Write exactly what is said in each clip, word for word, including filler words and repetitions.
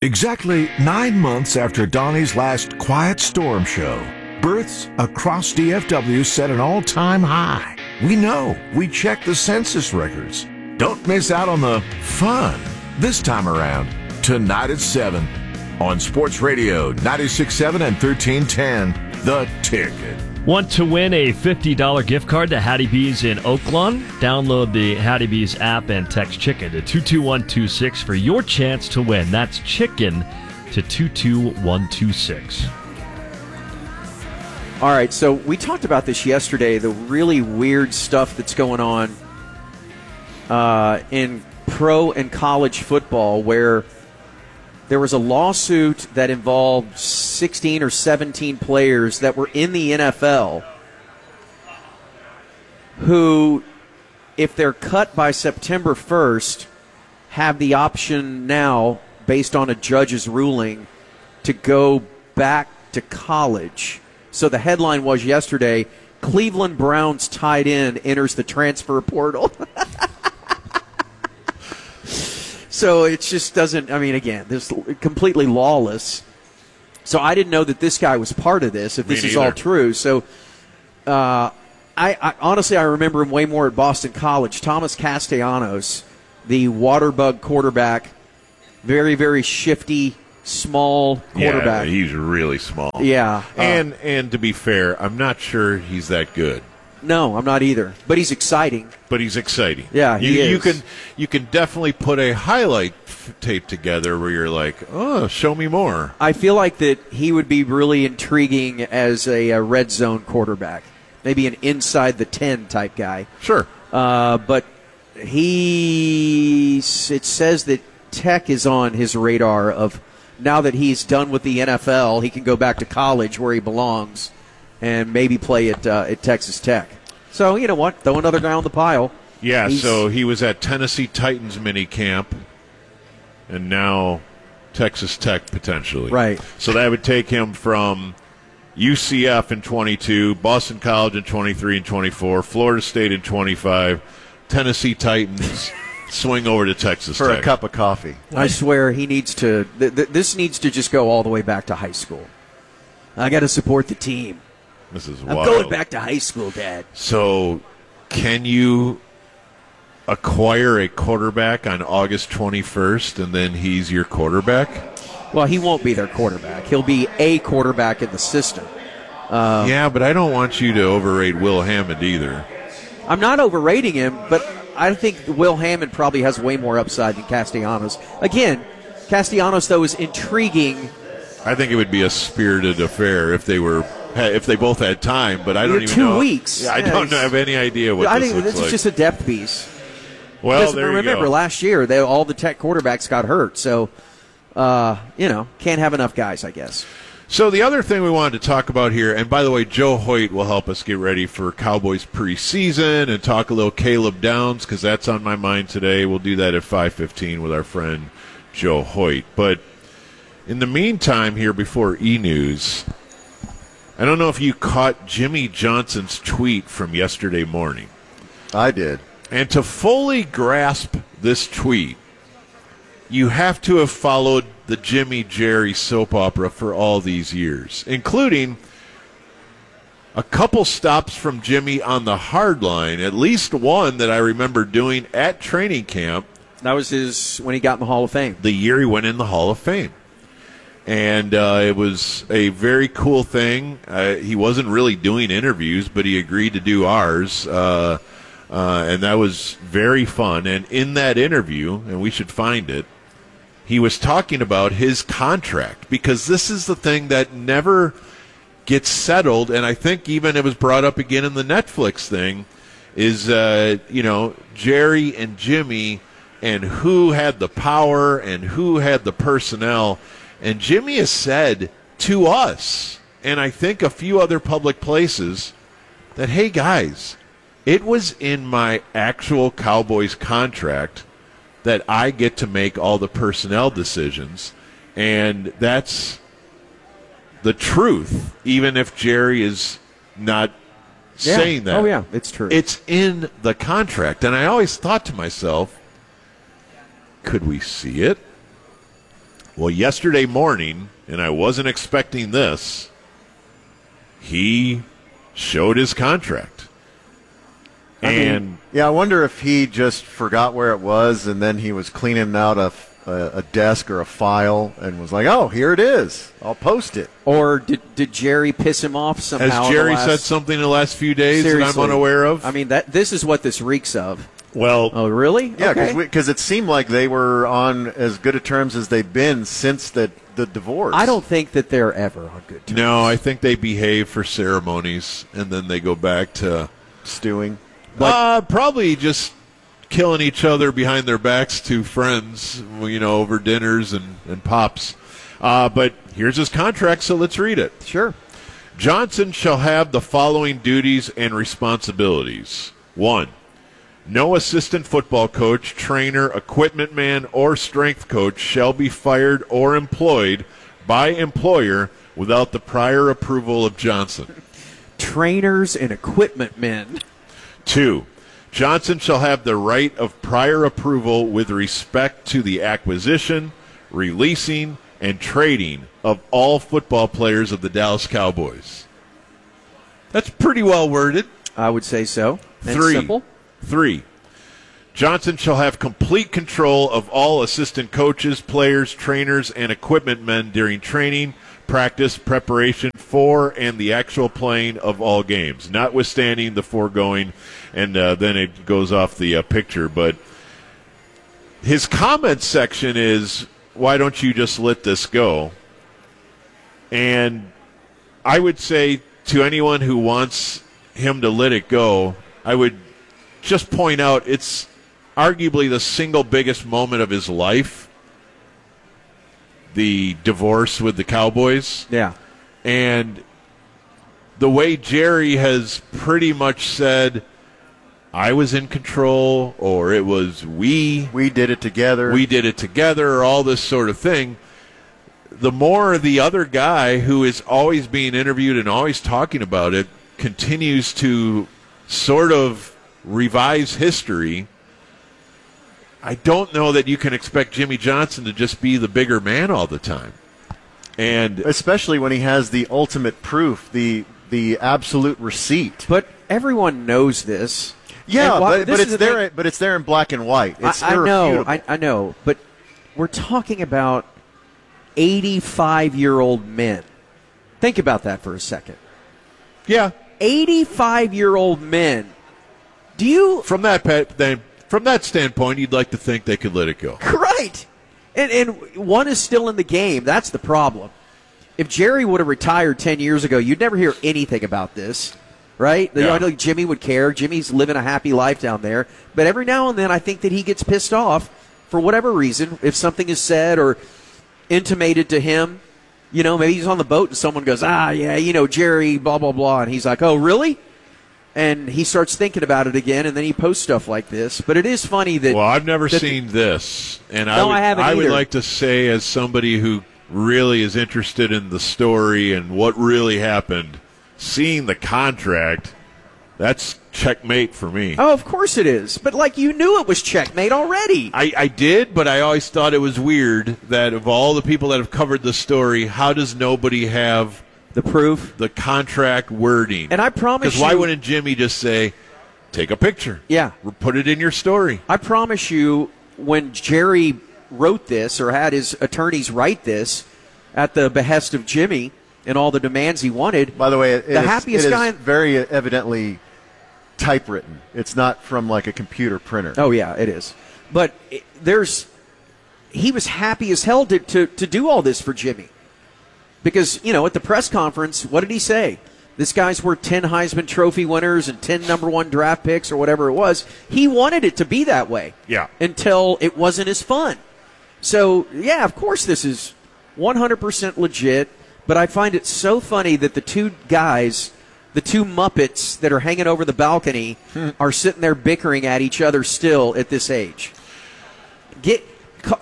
Exactly nine months after Donnie's last Quiet Storm show, births across D F W set an all-time high. We know. We checked the census records. Don't miss out on the fun this time around. Tonight at seven on Sports Radio ninety-six point seven and thirteen ten, The Ticket. Want to win a fifty dollars gift card to Hattie B's in Oaklawn? Download the Hattie B's app and text chicken to two two one two six for your chance to win. That's chicken to two two one two six. All right, so we talked about this yesterday, the really weird stuff that's going on uh, in pro and college football, where there was a lawsuit that involved sixteen or seventeen players that were in the N F L who, if they're cut by September first, have the option now, based on a judge's ruling, to go back to college. So the headline was yesterday, Cleveland Browns tight end enters the transfer portal. So it just doesn't, I mean, again, this is completely lawless. So I didn't know that this guy was part of this, if Me this is neither. all true. So uh, I, I honestly, I remember him way more at Boston College. Thomas Castellanos, the Waterbug quarterback, very, very shifty, small quarterback. Yeah, he's really small. Yeah. Uh, And and to be fair, I'm not sure he's that good. No, I'm not either. But he's exciting. But he's exciting. Yeah, you, he is. You can you can definitely put a highlight f- tape together where you're like, oh, show me more. I feel like that he would be really intriguing as a, a red zone quarterback, maybe an inside the ten type guy. Sure. Uh, but he, it says that Tech is on his radar of now that he's done with the N F L, he can go back to college where he belongs and maybe play at uh, at Texas Tech. So, you know what? Throw another guy on the pile. Yeah, He's- so he was at Tennessee Titans mini camp, and now Texas Tech potentially. Right. So that would take him from U C F in twenty-two, Boston College in twenty-three and twenty-four, Florida State in twenty-five, Tennessee Titans, swing over to Texas For Tech. a cup of coffee. I swear he needs to th- th- this needs to just go all the way back to high school. I got to support the team. This is I'm wild. going back to high school, Dad. So, can you acquire a quarterback on August twenty-first, and then he's your quarterback? Well, he won't be their quarterback. He'll be a quarterback in the system. Um, yeah, but I don't want you to overrate Will Hammond either. I'm not overrating him, but I think Will Hammond probably has way more upside than Castellanos. Again, Castellanos, though, is intriguing. I think it would be a spirited affair if they were if they both had time, but I don't even Two know. weeks. Yeah, I Yeah, don't it's- have any idea what I this think looks this like. is just a depth piece. well, Because there you remember, go. last year, they, all the Tech quarterbacks got hurt. So, uh, you know, can't have enough guys, I guess. So the other thing we wanted to talk about here, and by the way, Joe Hoyt will help us get ready for Cowboys preseason and talk a little Caleb Downs because that's on my mind today. We'll do that at five fifteen with our friend Joe Hoyt. But in the meantime here before E-News, I don't know if you caught Jimmy Johnson's tweet from yesterday morning. I did. And to fully grasp this tweet, you have to have followed the Jimmy Jerry soap opera for all these years, including a couple stops from Jimmy on the hard line, at least one that I remember doing at training camp. That was his when he got in the Hall of Fame. The year he went in the Hall of Fame. And uh, it was a very cool thing. Uh, he wasn't really doing interviews, but he agreed to do ours. Uh, uh, and that was very fun. And in that interview, and we should find it, he was talking about his contract, because this is the thing that never gets settled. And I think even it was brought up again in the Netflix thing is, uh, you know, Jerry and Jimmy and who had the power and who had the personnel. And Jimmy has said to us, and I think a few other public places, that, hey, guys, it was in my actual Cowboys contract that I get to make all the personnel decisions. And that's the truth, even if Jerry is not Yeah. saying that. Oh, yeah, it's true. It's in the contract. And I always thought to myself, could we see it? Well, yesterday morning, and I wasn't expecting this, he showed his contract. I and mean, yeah, I wonder if he just forgot where it was, and then he was cleaning out a, a, a desk or a file and was like, oh, here it is. I'll post it. Or did, did Jerry piss him off somehow? has in the Jerry last- said something in the last few days Seriously. that I'm unaware of? I mean, that this is what this reeks of. well, Oh, really? Yeah, Okay. because it seemed like they were on as good of terms as they've been since the, the divorce. I don't think that they're ever on good terms. no, I think they behave for ceremonies, and then they go back to Stewing. uh, probably just killing each other behind their backs to friends, you know, over dinners and, and pops. Uh, but here's his contract, so let's read it. Sure. Johnson shall have the following duties and responsibilities. One, no assistant football coach, trainer, equipment man, or strength coach shall be fired or employed by employer without the prior approval of Johnson. Trainers and equipment men. Two, Johnson shall have the right of prior approval with respect to the acquisition, releasing, and trading of all football players of the Dallas Cowboys. That's pretty well worded. I would say so. And Three. simple. Three. Johnson shall have complete control of all assistant coaches, players, trainers, and equipment men during training, practice, preparation for, and the actual playing of all games, notwithstanding the foregoing. And uh, then it goes off the uh, picture. But his comment section is, why don't you just let this go? And I would say to anyone who wants him to let it go, I would just point out it's arguably the single biggest moment of his life, the divorce with the Cowboys. Yeah. And the way Jerry has pretty much said, I was in control, or it was we, We did it together. we did it together, or all this sort of thing, the more the other guy who is always being interviewed and always talking about it continues to sort of revise history, I don't know that you can expect Jimmy Johnson to just be the bigger man all the time. And Especially when he has the ultimate proof, the the absolute receipt. But everyone knows this. Yeah, And why- but, this but is it's the there. thing. But it's there in black and white. It's I, I know, irrefutable. I, I know, but we're talking about eighty-five-year-old men. Think about that for a second. yeah, eighty-five-year-old men. Do you from that pet, then from that standpoint, you'd like to think they could let it go. right? And and one is still in the game. That's the problem. If Jerry would have retired ten years ago, you'd never hear anything about this, right? Yeah. I know Jimmy would care. Jimmy's living a happy life down there. But every now and then, I think that he gets pissed off for whatever reason if something is said or intimated to him. You know, maybe he's on the boat and someone goes, ah, yeah, you know, Jerry, blah, blah, blah. And he's like, oh, really? And he starts thinking about it again, and then he posts stuff like this. But it is funny that... Well, I've never that- seen this, and I No, would, I haven't would either. like to say, as somebody who really is interested in the story and what really happened, seeing the contract, that's checkmate for me. Oh, of course it is. But, like, you knew it was checkmate already. I, I did, but I always thought it was weird that of all the people that have covered the story, how does nobody have The proof. the contract wording? And I promise Because why you- wouldn't Jimmy just say, take a picture? Yeah. Or put it in your story. I promise you, when Jerry wrote this or had his attorneys write this at the behest of Jimmy and all the demands he wanted, By the way, it the is- happiest it is guy. very evidently typewritten. It's not from like a computer printer. Oh yeah, it is. But it, there's, he was happy as hell to, to to do all this for Jimmy, because you know at the press conference, what did he say? This guy's worth ten Heisman Trophy winners and ten number one draft picks or whatever it was. He wanted it to be that way. Yeah. Until it wasn't as fun. So yeah, of course this is one hundred percent legit. But I find it so funny that the two guys, the two Muppets that are hanging over the balcony, are sitting there bickering at each other still at this age. Get, ca-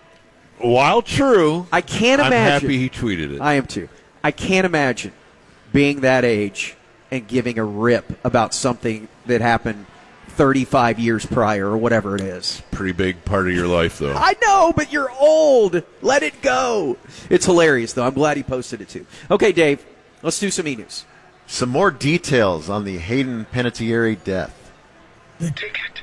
While true, I can't I'm imagine. happy he tweeted it. I am too. I can't imagine being that age and giving a rip about something that happened thirty-five years prior or whatever it is. Pretty big part of your life, though. I know, but you're old. Let it go. It's hilarious, though. I'm glad he posted it, too. Okay, Dave, let's do some e-news. Some more details on the Hayden Panettiere death. The ticket.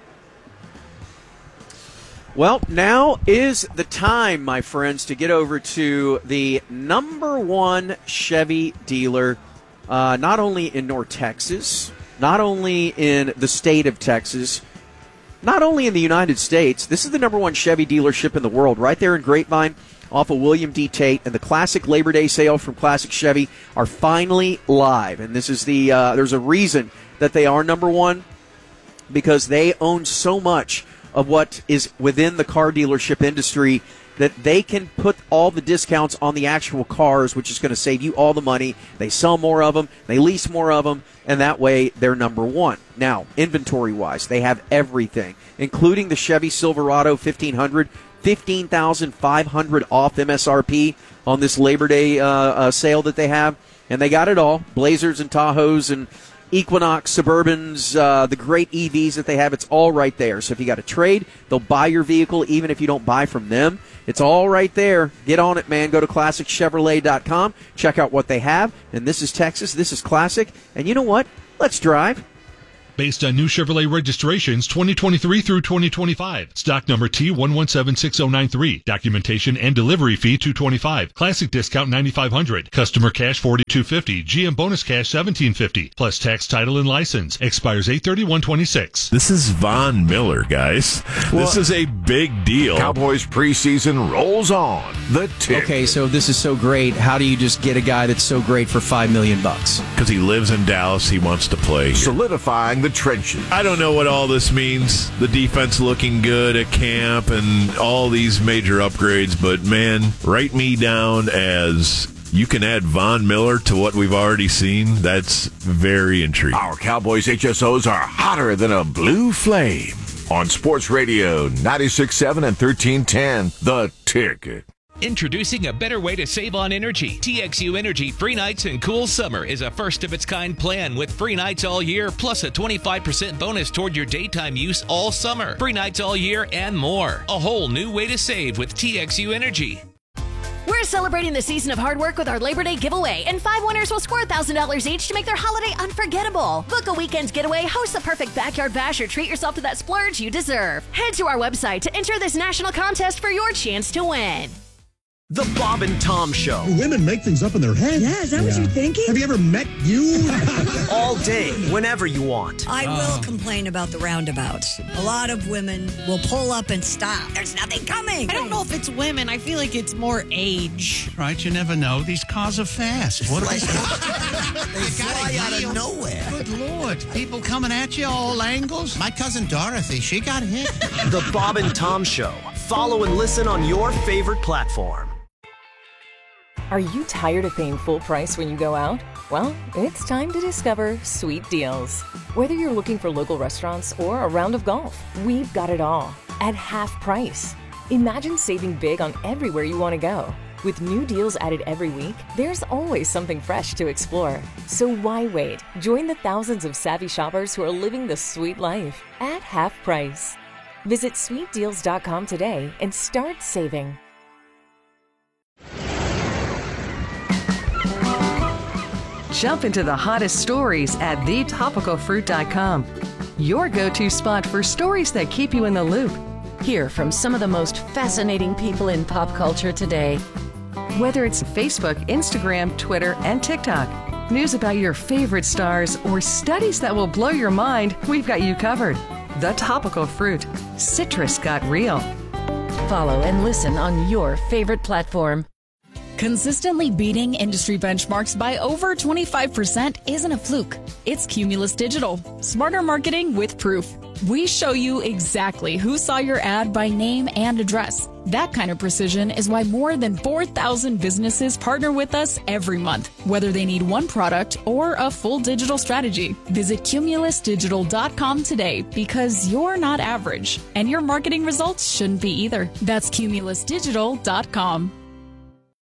Well, now is the time, my friends, to get over to the number one Chevy dealer, uh, not only in North Texas, not only in the state of Texas, not only in the United States. This is the number one Chevy dealership in the world, right there in Grapevine, off of William D. Tate. And the Classic Labor Day sale from Classic Chevy are finally live. And this is the uh, there's a reason that they are number one, because they own so much of what is within the car dealership industry that they can put all the discounts on the actual cars, which is going to save you all the money. They sell more of them, they lease more of them, and that way they're number one. Now, inventory-wise, they have everything, including the Chevy Silverado fifteen hundred, fifteen thousand five hundred dollars off M S R P on this Labor Day uh, uh, sale that they have. And they got it all, Blazers and Tahoes and Equinox, Suburbans, uh, the great E Vs that they have, it's all right there. So if you got a trade, they'll buy your vehicle even if you don't buy from them. It's all right there. Get on it, man. Go to classic chevrolet dot com. Check out what they have. And this is Texas. This is Classic. And you know what? Let's drive. Based on new Chevrolet registrations twenty twenty-three through twenty twenty-five. Stock number T one one seven six zero nine three. Documentation and delivery fee two hundred twenty-five dollars. Classic discount nine thousand five hundred dollars. Customer cash forty-two fifty. G M bonus cash seventeen fifty. Plus tax, title, and license. Expires eight thirty-one twenty-six. This is Von Miller, guys. Well, this is a big deal. Cowboys preseason rolls on. The ticket. Okay, so this is so great. How do you just get a guy that's so great for five million bucks? Because he lives in Dallas, he wants to play. Solidifying the trenches. I don't know what all this means. The defense looking good at camp and all these major upgrades, but man, write me down as you can add Von Miller to what we've already seen. That's very intriguing. Our Cowboys H S Os are hotter than a blue flame. On Sports Radio ninety-six point seven and thirteen ten, The Ticket. Introducing a better way to save on energy. T X U Energy Free Nights and Cool Summer is a first-of-its-kind plan with free nights all year, plus a twenty-five percent bonus toward your daytime use all summer. Free nights all year and more. A whole new way to save with T X U Energy. We're celebrating the season of hard work with our Labor Day giveaway, and five winners will score one thousand dollars each to make their holiday unforgettable. Book a weekend getaway, host the perfect backyard bash, or treat yourself to that splurge you deserve. Head to our website to enter this national contest for your chance to win. The Bob and Tom Show. Women make things up in their head. Yeah, is that yeah. what you're thinking? Have you ever met you? All day, whenever you want. I oh. will complain about the roundabouts. A lot of women will pull up and stop. There's nothing coming. I don't know if it's women. I feel like it's more age. Right, you never know. These cars are fast. What like, they fly out of nowhere. Good Lord. People coming at you all angles. My cousin Dorothy, she got hit. The Bob and Tom Show. Follow and listen on your favorite platform. Are you tired of paying full price when you go out? Well, it's time to discover Sweet Deals. Whether you're looking for local restaurants or a round of golf, we've got it all at half price. Imagine saving big on everywhere you want to go. With new deals added every week, there's always something fresh to explore. So why wait? Join the thousands of savvy shoppers who are living the sweet life at half price. Visit sweet deals dot com today and start saving. Jump into the hottest stories at the topical fruit dot com. Your go-to spot for stories that keep you in the loop. Hear from some of the most fascinating people in pop culture today. Whether it's Facebook, Instagram, Twitter, and TikTok, news about your favorite stars, or studies that will blow your mind, we've got you covered. The Topical Fruit. Citrus got real. Follow and listen on your favorite platform. Consistently beating industry benchmarks by over twenty-five percent isn't a fluke. It's Cumulus Digital. Smarter marketing with proof. We show you exactly who saw your ad by name and address. That kind of precision is why more than four thousand businesses partner with us every month, whether they need one product or a full digital strategy. Visit cumulus digital dot com today, because you're not average, and your marketing results shouldn't be either. That's cumulus digital dot com.